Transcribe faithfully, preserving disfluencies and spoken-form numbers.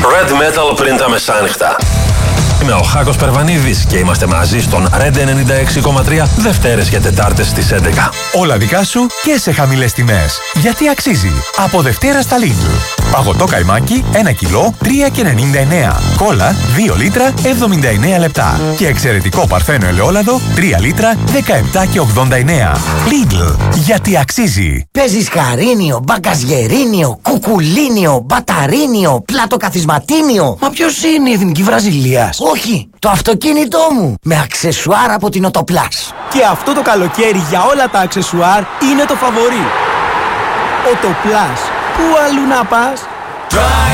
Red Metal πριν τα μεσάνυχτα. Είμαι ο Χάκος Περβανίδης και είμαστε μαζί στον Red ενενήντα έξι κόμμα τρία Δευτέρες και Τετάρτες στις έντεκα. Όλα δικά σου και σε χαμηλές τιμές. Γιατί αξίζει. Από Δευτέρα στα Lidl. Παγωτό καϊμάκι ένα κιλό τρία και ενενήντα εννέα. Κόλλα δύο λίτρα εβδομήντα εννέα λεπτά. Και εξαιρετικό παρθένο ελαιόλαδο τρία λίτρα δεκαεπτά και ογδόντα εννέα. Lidl. Γιατί αξίζει. Παίζεις χαρίνιο, μπαγκαζιερίνιο, κουκουλίνιο, μπαταρίνιο, πλατοκαθισματίνιο. Μα ποιος είναι η Εθνική Βραζιλίας? Όχι, το αυτοκίνητό μου. Με αξεσουάρ από την Οτοπλάς. Και αυτό το καλοκαίρι για όλα τα αξεσουάρ είναι το φαβορί. Οτοπλάς. Πού αλλού να πας?